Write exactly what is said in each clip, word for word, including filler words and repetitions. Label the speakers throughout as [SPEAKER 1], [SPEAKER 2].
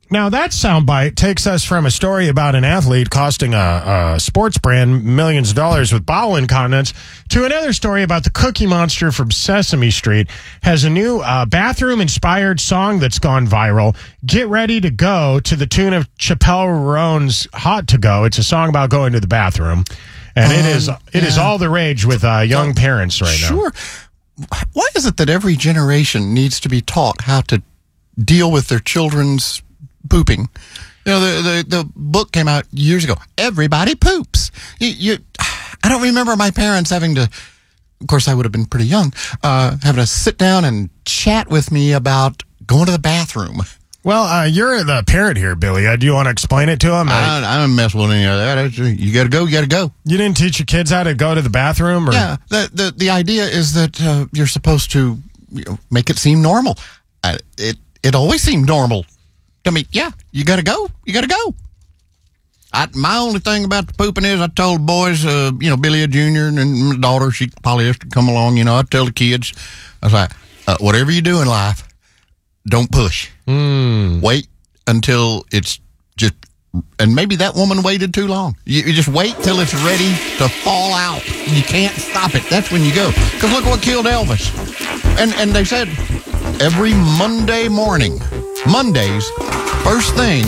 [SPEAKER 1] Now, that soundbite takes us from a story about an athlete costing a, a sports brand millions of dollars with bowel incontinence to another story about the Cookie Monster from Sesame Street has a new uh, bathroom-inspired song that's gone viral. Get ready to go to the tune of Chappelle Roan's Hot to Go. It's a song about going to the bathroom, and um, it is it yeah. is all the rage with uh, young parents right now.
[SPEAKER 2] Sure. Why is it that every generation needs to be taught how to deal with their children's pooping? You know, the, the the book came out years ago. Everybody poops. You, you, I don't remember my parents having to, of course I would have been pretty young, uh, having to sit down and chat with me about going to the bathroom.
[SPEAKER 1] Well, uh, you're the parent here, Billy. Uh, do you want to explain it to them?
[SPEAKER 2] I, I don't mess with any of that. You got to go, you got to go.
[SPEAKER 1] You didn't teach your kids how to go to the bathroom? Or?
[SPEAKER 2] Yeah, the, the, the idea is that uh, you're supposed to, you know, make it seem normal. Uh, it, it always seemed normal. I mean, yeah, you got to go. You got to go. I, my only thing about the pooping is I told the boys, uh, you know, Billy Junior and my daughter, she probably has to come along, you know, I tell the kids, I was like, uh, whatever you do in life, don't push.
[SPEAKER 1] Mm.
[SPEAKER 2] Wait until it's just, and maybe that woman waited too long. You, you just wait till it's ready to fall out. You can't stop it. That's when you go. Because look what killed Elvis. And, and they said every Monday morning, Mondays, first thing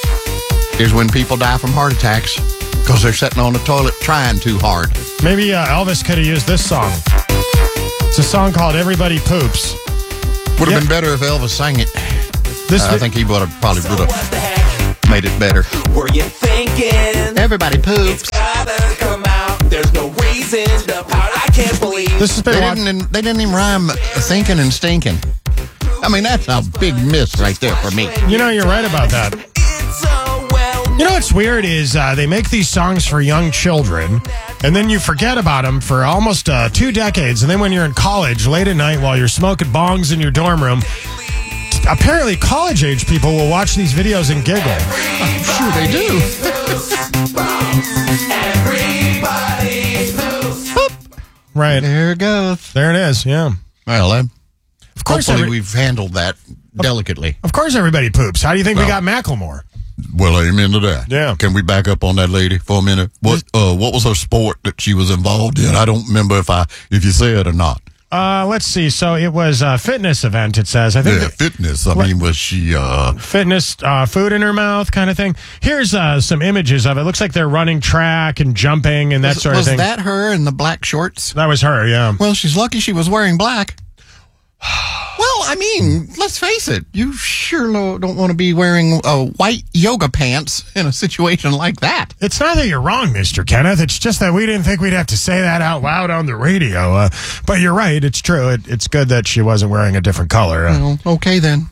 [SPEAKER 2] is when people die from heart attacks because they're sitting on the toilet trying too hard.
[SPEAKER 1] Maybe uh, Elvis could have used this song. It's a song called Everybody Poops.
[SPEAKER 2] Would have
[SPEAKER 1] yep.
[SPEAKER 2] been better if Elvis sang it.
[SPEAKER 1] This
[SPEAKER 2] uh, I think he would have probably would have made it better.
[SPEAKER 3] Were you thinking?
[SPEAKER 2] Everybody poops.
[SPEAKER 3] It's gotta come out. There's no reason to pout. I can't believe.
[SPEAKER 1] This has been
[SPEAKER 2] they,
[SPEAKER 1] watch-
[SPEAKER 2] didn't, they didn't even rhyme thinking and stinking. I mean, that's a big miss right there for me.
[SPEAKER 1] You know, you're right about that.
[SPEAKER 3] It's a well.
[SPEAKER 1] You know what's weird is uh, they make these songs for young children, and then you forget about them for almost uh, two decades. And then when you're in college, late at night while you're smoking bongs in your dorm room, apparently college-age people will watch these videos and giggle.
[SPEAKER 2] I'm sure they do.
[SPEAKER 3] Everybody poops.
[SPEAKER 1] Right.
[SPEAKER 2] There it goes.
[SPEAKER 1] There it is, yeah.
[SPEAKER 2] Well, uh,
[SPEAKER 1] Of course,
[SPEAKER 2] hopefully
[SPEAKER 1] every-
[SPEAKER 2] we've handled that delicately.
[SPEAKER 1] Of course everybody poops. How do you think we
[SPEAKER 2] Well-
[SPEAKER 1] got Macklemore?
[SPEAKER 2] Well, amen to that.
[SPEAKER 1] Yeah.
[SPEAKER 2] Can we back up on that lady for a minute? What uh, what was her sport that she was involved in? I don't remember if I if you said or not.
[SPEAKER 1] Uh, let's see. So it was a fitness event, it says. I think
[SPEAKER 2] Yeah,
[SPEAKER 1] that-
[SPEAKER 2] fitness. I
[SPEAKER 1] What-
[SPEAKER 2] mean, was she... Uh,
[SPEAKER 1] fitness, uh, food in her mouth kind of thing. Here's uh, some images of it. Looks like they're running track and jumping and that
[SPEAKER 2] was
[SPEAKER 1] sort of
[SPEAKER 2] was
[SPEAKER 1] thing.
[SPEAKER 2] that her in the black shorts?
[SPEAKER 1] That was her, yeah.
[SPEAKER 2] Well, she's lucky she was wearing black. Well, I mean, let's face it. You sure no, don't want to be wearing uh, white yoga pants in a situation like that.
[SPEAKER 1] It's not that you're wrong, Mister Kenneth. It's just that we didn't think we'd have to say that out loud on the radio. Uh, but you're right. It's true. It, it's good that she wasn't wearing a different color. Uh,
[SPEAKER 2] Well, okay then.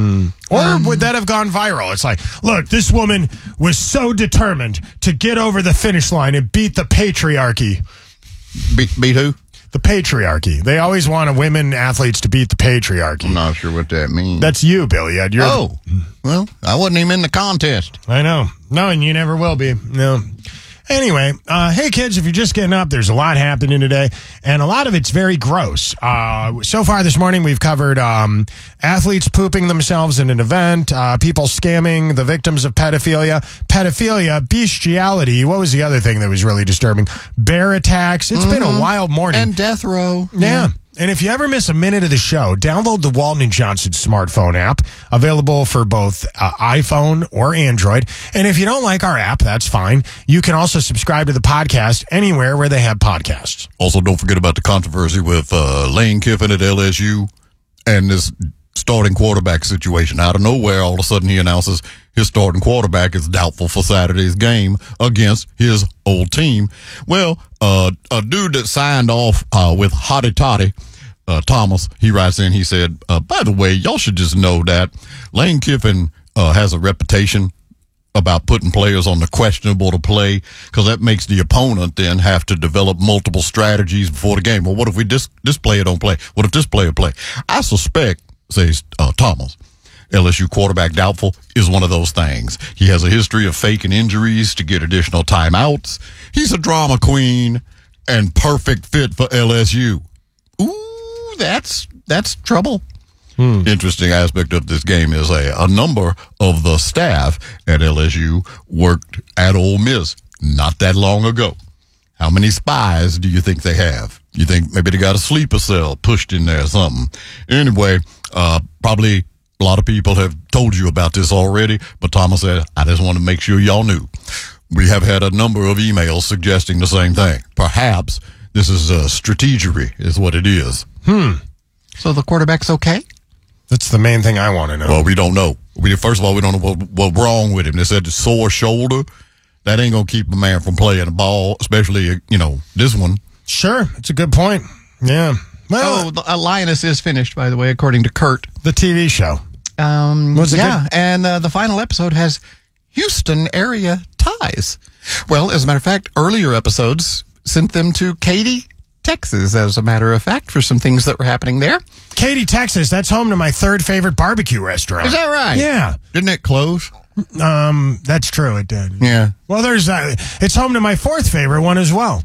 [SPEAKER 1] or
[SPEAKER 2] um,
[SPEAKER 1] would that have gone viral? It's like, look, this woman was so determined to get over the finish line and beat the patriarchy.
[SPEAKER 2] Beat, beat who?
[SPEAKER 1] The patriarchy. They always want women athletes to beat the patriarchy.
[SPEAKER 2] I'm not sure what that means.
[SPEAKER 1] That's you, Billy. You're
[SPEAKER 2] oh, well, I wasn't even in the contest.
[SPEAKER 1] I know. No, and you never will be. No. Anyway, uh, hey, kids, if you're just getting up, there's a lot happening today, and a lot of it's very gross. Uh, so far this morning, we've covered um, athletes pooping themselves in an event, uh, people scamming the victims of pedophilia, pedophilia, bestiality. What was the other thing that was really disturbing? Bear attacks. It's mm-hmm. been a wild morning.
[SPEAKER 2] And death row.
[SPEAKER 1] Yeah. yeah. And if you ever miss a minute of the show, download the Walton and Johnson smartphone app, available for both uh, iPhone or Android. And if you don't like our app, that's fine. You can also subscribe to the podcast anywhere where they have podcasts.
[SPEAKER 2] Also, don't forget about the controversy with uh, Lane Kiffin at L S U and this starting quarterback situation. Out of nowhere, all of a sudden he announces his starting quarterback is doubtful for Saturday's game against his old team. Well, uh, a dude that signed off uh, with Hotty Toddy, uh, Thomas, he writes in, he said, uh, by the way, y'all should just know that Lane Kiffin uh, has a reputation about putting players on the questionable to play, because that makes the opponent then have to develop multiple strategies before the game. Well, what if we dis- this player don't play? What if this player play? I suspect, says uh, Thomas, L S U quarterback doubtful is one of those things. He has a history of faking injuries to get additional timeouts. He's a drama queen and perfect fit for L S U. Ooh, that's that's trouble. Hmm. Interesting aspect of this game is a, a number of the staff at L S U worked at Ole Miss not that long ago. How many spies do you think they have? You think maybe they got a sleeper cell pushed in there or something? Anyway, uh, probably a lot of people have told you about this already, but Thomas said, I just want to make sure y'all knew. We have had a number of emails suggesting the same thing. Perhaps this is uh, strategery is what it is.
[SPEAKER 1] Hmm.
[SPEAKER 4] So the quarterback's okay?
[SPEAKER 1] That's the main thing I want to know.
[SPEAKER 2] Well, we don't know. We First of all, we don't know what, what's wrong with him. They said the sore shoulder. That ain't going to keep a man from playing the ball, especially, you know, this one.
[SPEAKER 1] Sure. It's a good point. Yeah. Well,
[SPEAKER 4] Oh, the, uh, Lioness is finished, by the way, according to Kurt.
[SPEAKER 1] the T V show.
[SPEAKER 4] Um,
[SPEAKER 1] Was it
[SPEAKER 4] yeah,
[SPEAKER 1] good?
[SPEAKER 4] and uh, the final episode has Houston area ties. Well, as a matter of fact, earlier episodes sent them to Katy, Texas, as a matter of fact, for some things that were happening there.
[SPEAKER 1] Katy, Texas. That's home to my third favorite barbecue restaurant.
[SPEAKER 4] Is that right?
[SPEAKER 1] Yeah.
[SPEAKER 2] Didn't it close?
[SPEAKER 1] Um, that's true. It did.
[SPEAKER 4] Yeah.
[SPEAKER 1] Well, there's uh, it's home to my fourth favorite one as well.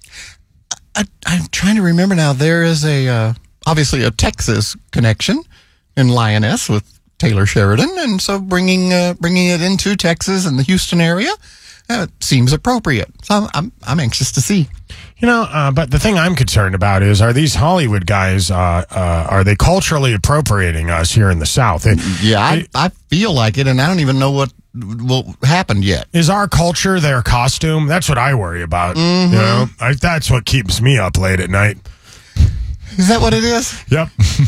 [SPEAKER 4] I, I'm trying to remember now. There is a, uh, obviously, a Texas connection in Lioness with Taylor Sheridan, and so bringing uh, bringing it into Texas and the Houston area uh, seems appropriate. So I'm, I'm I'm anxious to see.
[SPEAKER 1] You know, uh, but the thing I'm concerned about is, are these Hollywood guys, uh, uh, are they culturally appropriating us here in the South? It,
[SPEAKER 4] Yeah, I,
[SPEAKER 1] it-
[SPEAKER 4] I feel like it, and I don't even know what what happened yet.
[SPEAKER 1] is our culture their costume? That's what I worry about. You know, I, that's what keeps me up late at night.
[SPEAKER 4] Is that what it is?
[SPEAKER 1] Yep.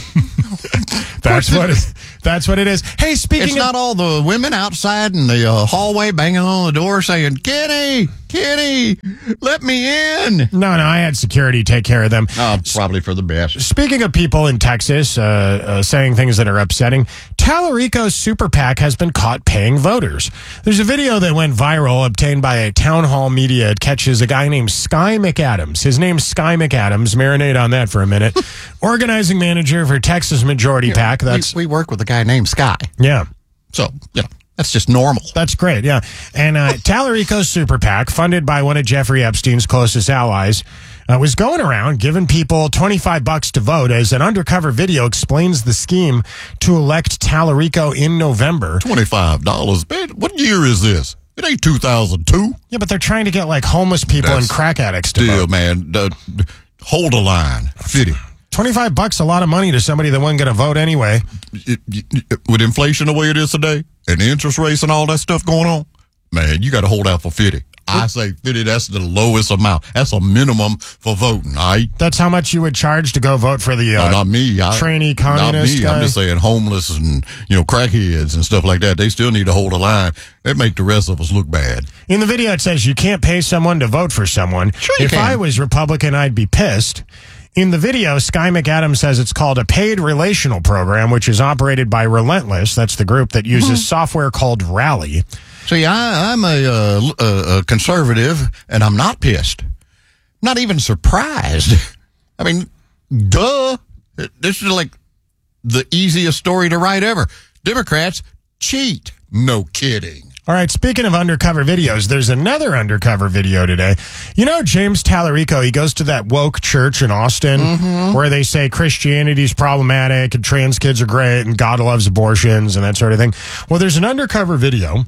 [SPEAKER 1] That's what it, that's what it is. Hey, speaking
[SPEAKER 4] It's
[SPEAKER 1] of
[SPEAKER 4] not all the women outside in the uh, hallway banging on the door saying, Kenny, Kenny, let me in.
[SPEAKER 1] no, no, I had security take care of them.
[SPEAKER 4] Oh, probably for the best.
[SPEAKER 1] Speaking of people in Texas uh, uh, saying things that are upsetting, Tallarico's Super PAC has been caught paying voters. There's a video that went viral obtained by a town hall media. It catches a guy named Sky McAdams. His name's Sky McAdams. Marinate on that for a minute. Organizing manager for Texas Majority PAC. That's,
[SPEAKER 4] we, we work with a guy named Sky.
[SPEAKER 1] yeah.
[SPEAKER 4] So, you know, that's just normal.
[SPEAKER 1] That's great, yeah. And uh, Tallarico's Super PAC, funded by one of Jeffrey Epstein's closest allies, uh, was going around giving people twenty-five bucks to vote as an undercover video explains the scheme to elect Tallarico in November.
[SPEAKER 2] twenty-five dollars. Man, what year is this? It ain't two thousand two.
[SPEAKER 1] Yeah, but they're trying to get like homeless people and
[SPEAKER 2] That's
[SPEAKER 1] crack addicts to
[SPEAKER 2] Still,
[SPEAKER 1] vote.
[SPEAKER 2] man, uh, hold a line. fifty.
[SPEAKER 1] twenty-five bucks a lot of money to somebody that wasn't going to vote anyway.
[SPEAKER 2] It- it- with inflation the way it is today and the interest rates and all that stuff going on, man, you got to hold out for fifty. I say fifty, that's the lowest amount. That's a minimum for voting, all right?
[SPEAKER 1] That's how much you would charge to go vote for the uh,
[SPEAKER 2] No, not me. I,
[SPEAKER 1] trainee
[SPEAKER 2] Not
[SPEAKER 1] communist
[SPEAKER 2] me.
[SPEAKER 1] guy?
[SPEAKER 2] I'm just saying homeless and, you know, crackheads and stuff like that. They still need to hold a line. They make the rest of us look bad.
[SPEAKER 1] In the video, it says you can't pay someone to vote for someone.
[SPEAKER 4] Sure you
[SPEAKER 1] if
[SPEAKER 4] can.
[SPEAKER 1] I was Republican, I'd be pissed. In the video, Sky McAdams says it's called a paid relational program, which is operated by Relentless. That's the group that uses
[SPEAKER 4] Mm-hmm.
[SPEAKER 1] software called Rally.
[SPEAKER 4] See, I, I'm a, uh, a, a conservative, and I'm not pissed. Not even surprised. I mean, duh. This is like the easiest story to write ever. Democrats cheat.
[SPEAKER 2] No kidding.
[SPEAKER 1] All right, speaking of undercover videos, there's another undercover video today. You know, James Tallarico, he goes to that woke church in Austin
[SPEAKER 4] Mm-hmm.
[SPEAKER 1] where they say Christianity's problematic and trans kids are great and God loves abortions and that sort of thing. Well, there's an undercover video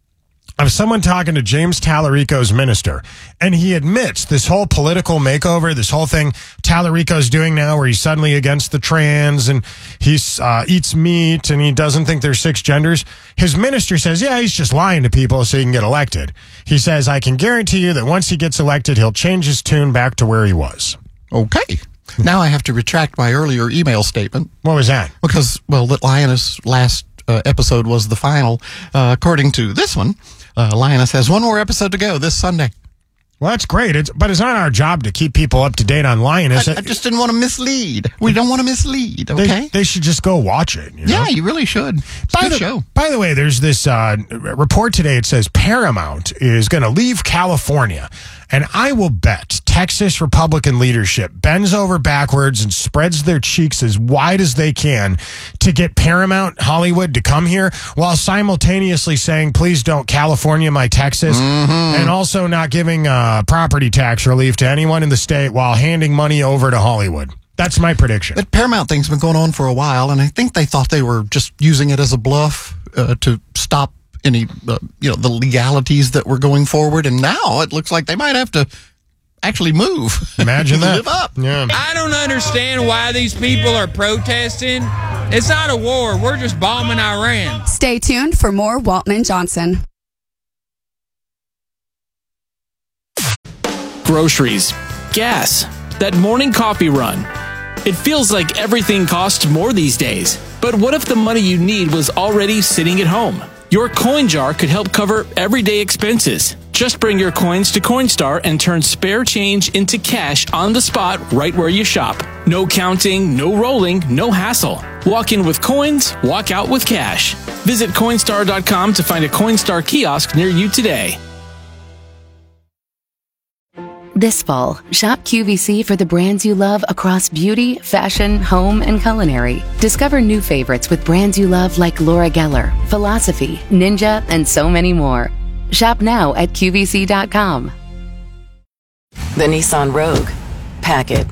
[SPEAKER 1] of someone talking to James Tallarico's minister, and he admits this whole political makeover, this whole thing Tallarico's doing now where he's suddenly against the trans and he uh, eats meat and he doesn't think there's six genders. His minister says, yeah, he's just lying to people so he can get elected. He says, I can guarantee you that once he gets elected, he'll change his tune back to where he was.
[SPEAKER 4] Okay. Now I have to retract my earlier email statement
[SPEAKER 1] What was that?
[SPEAKER 4] because, well, that Lioness last uh, episode was the final. Uh, according to this one, uh, Lioness has one more episode to go this Sunday.
[SPEAKER 1] Well, that's great. It's, but it's not our job to keep people up to date on Lioness.
[SPEAKER 4] I, I just didn't want to mislead. We don't want to mislead,
[SPEAKER 1] they,
[SPEAKER 4] okay?
[SPEAKER 1] they should just go watch it. You know?
[SPEAKER 4] Yeah, you really should. It's a
[SPEAKER 1] By
[SPEAKER 4] good
[SPEAKER 1] the,
[SPEAKER 4] show.
[SPEAKER 1] by the way, there's this uh, report today. It says Paramount is going to leave California. And I will bet Texas Republican leadership bends over backwards and spreads their cheeks as wide as they can to get Paramount Hollywood to come here while simultaneously saying, please don't California my Texas, and also not giving uh, property tax relief to anyone in the state while handing money over to Hollywood. That's my prediction.
[SPEAKER 4] That Paramount thing's been going on for a while, and I think they thought they were just using it as a bluff uh, to stop any, uh, you know, the legalities that were going forward. And now it looks like they might have to actually move.
[SPEAKER 1] Imagine that.
[SPEAKER 4] Live up.
[SPEAKER 1] Yeah.
[SPEAKER 5] I don't understand why these people are protesting. It's not a war. We're just bombing Iran.
[SPEAKER 6] Stay tuned for more Walton and Johnson.
[SPEAKER 7] Groceries, gas, that morning coffee run. It feels like everything costs more these days. But what if the money you need was already sitting at home? Your coin jar could help cover everyday expenses. Just bring your coins to Coinstar and turn spare change into cash on the spot right where you shop. No counting, no rolling, no hassle. Walk in with coins, walk out with cash. Visit Coinstar dot com to find a Coinstar kiosk near you today.
[SPEAKER 8] This fall, shop Q V C for the brands you love across beauty, fashion, home, and culinary. Discover new favorites with brands you love like Laura Geller, Philosophy, Ninja, and so many more. Shop now at Q V C dot com.
[SPEAKER 9] The Nissan Rogue. Pack it.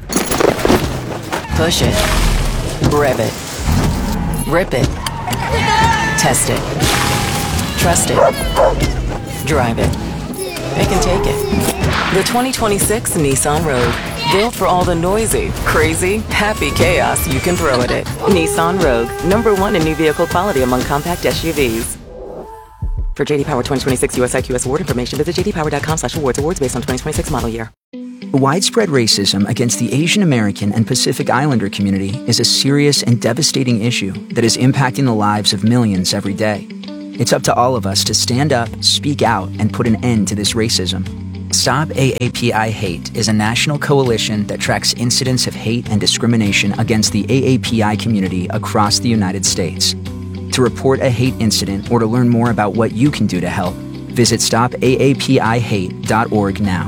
[SPEAKER 9] Push it. Rev it. Rip it. Test it. Trust it. Drive it. Pick and take it. The twenty twenty-six Nissan Rogue. Built for all the noisy, crazy, happy chaos you can throw at it. Nissan Rogue. Number one in new vehicle quality among compact S U Vs. For J D Power twenty twenty-six U S I Q S award information, visit j d power dot com slash awards. Awards based on twenty twenty-six model year.
[SPEAKER 10] Widespread racism against the Asian American and Pacific Islander community is a serious and devastating issue that is impacting the lives of millions every day. It's up to all of us to stand up, speak out, and put an end to this racism. Stop A A P I Hate is a national coalition that tracks incidents of hate and discrimination against the A A P I community across the United States. To report a hate incident or to learn more about what you can do to help, visit stop A A P I hate dot org now.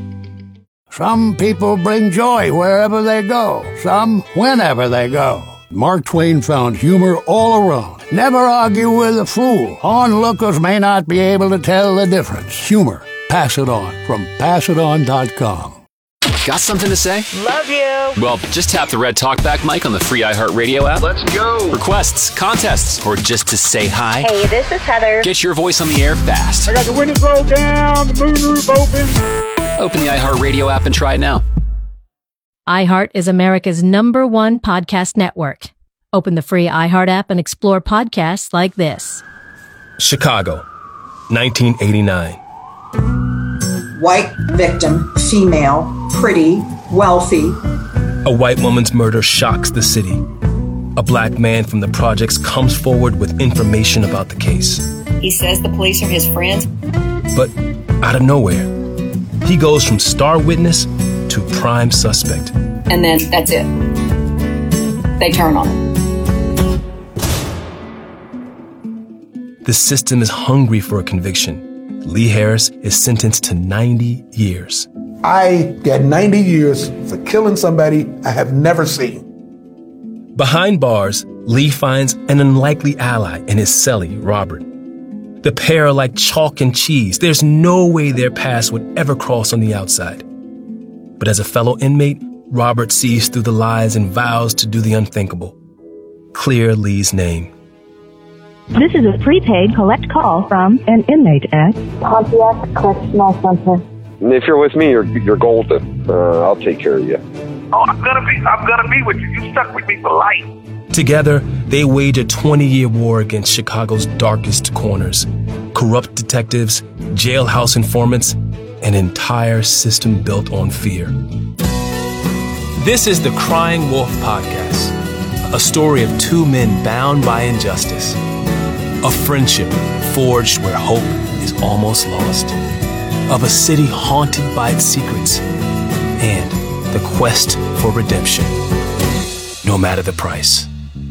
[SPEAKER 11] Some people bring joy wherever they go, some whenever they go. Mark Twain found humor all around. Never argue with a fool. Onlookers may not be able to tell the difference. Humor. Pass It On from pass it on dot com.
[SPEAKER 12] Got something to say?
[SPEAKER 13] Love you.
[SPEAKER 12] Well, just tap the red talkback mic on the free iHeartRadio app.
[SPEAKER 13] Let's go.
[SPEAKER 12] Requests, contests, or just to say hi.
[SPEAKER 13] Hey, this is Heather.
[SPEAKER 12] Get your voice on the air fast.
[SPEAKER 14] I got the windows rolled down, the moonroof open.
[SPEAKER 12] Open the iHeartRadio app and try it now.
[SPEAKER 15] iHeart is America's number one podcast network. Open the free iHeart app and explore podcasts like this.
[SPEAKER 16] Chicago, nineteen eighty-nine.
[SPEAKER 17] White victim, female, pretty, wealthy.
[SPEAKER 16] A white woman's murder shocks the city. A black man from the projects comes forward with information about the case.
[SPEAKER 18] He says the police are his friends.
[SPEAKER 16] But out of nowhere, he goes from star witness to prime suspect.
[SPEAKER 18] And then that's it. They turn on him.
[SPEAKER 16] The system is hungry for a conviction. Lee Harris is sentenced to ninety years.
[SPEAKER 14] I got ninety years for killing somebody I have never seen.
[SPEAKER 16] Behind bars, Lee finds an unlikely ally in his cellie, Robert. The pair are like chalk and cheese. There's no way their paths would ever cross on the outside. But as a fellow inmate, Robert sees through the lies and vows to do the unthinkable. Clear Lee's name.
[SPEAKER 19] This is a prepaid collect call from an inmate at
[SPEAKER 20] Pontiac Correctional Center.
[SPEAKER 21] If you're with me, you're you're golden. Uh, I'll take care of you.
[SPEAKER 14] Oh, I'm gonna be, I'm gonna be with you. You stuck with me for life.
[SPEAKER 16] Together, they wage a twenty-year war against Chicago's darkest corners. Corrupt detectives, jailhouse informants, an entire system built on fear. This is the Crying Wolf Podcast, a story of two men bound by injustice. A friendship forged where hope is almost lost. Of a city haunted by its secrets. And the quest for redemption, no matter the price.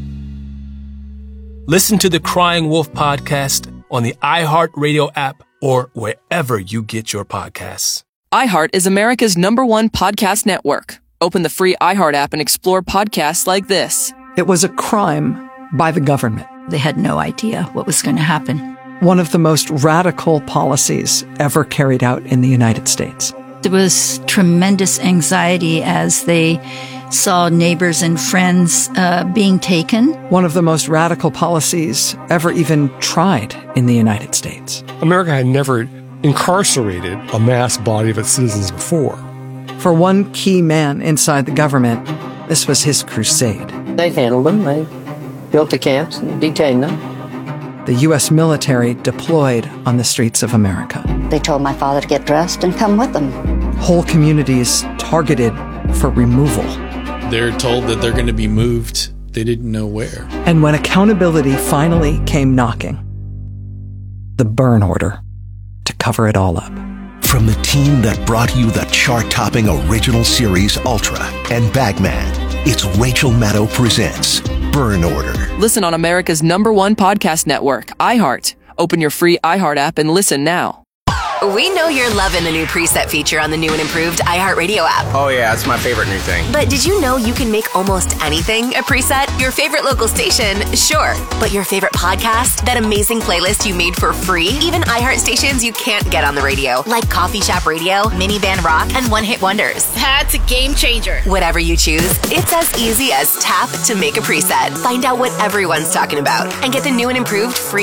[SPEAKER 16] Listen to the Crying Wolf Podcast on the iHeartRadio app or wherever you get your podcasts.
[SPEAKER 22] iHeart is America's number one podcast network. Open the free iHeart app and explore podcasts like this.
[SPEAKER 23] It was a crime by the government.
[SPEAKER 24] They had no idea what was going to happen.
[SPEAKER 23] One of the most radical policies ever carried out in the United States.
[SPEAKER 24] There was tremendous anxiety as they saw neighbors and friends uh, being taken.
[SPEAKER 23] One of the most radical policies ever even tried in the United States.
[SPEAKER 2] America had never incarcerated a mass body of its citizens before.
[SPEAKER 23] For one key man inside the government, this was his crusade.
[SPEAKER 3] They handled them. They built the camps and detained them.
[SPEAKER 23] The U S military deployed on the streets of America.
[SPEAKER 4] They told my father to get dressed and come with them.
[SPEAKER 23] Whole communities targeted for removal.
[SPEAKER 13] They're told that they're going to be moved. They didn't know where.
[SPEAKER 23] And when accountability finally came knocking, the burn order to cover it all up.
[SPEAKER 25] From the team that brought you the chart-topping original series Ultra and Bagman, it's Rachel Maddow presents Burn Order.
[SPEAKER 22] Listen on America's number one podcast network, iHeart. Open your free iHeart app and listen now.
[SPEAKER 26] We know you're loving the new preset feature on the new and improved iHeartRadio app.
[SPEAKER 27] Oh yeah, it's my favorite new thing.
[SPEAKER 26] But did you know you can make almost anything a preset? Your favorite local station, sure. But your favorite podcast? That amazing playlist you made for free? Even iHeart stations you can't get on the radio, like Coffee Shop Radio, Minivan Rock, and One Hit Wonders.
[SPEAKER 28] That's a game changer.
[SPEAKER 26] Whatever you choose, it's as easy as tap to make a preset. Find out what everyone's talking about and get the new and improved free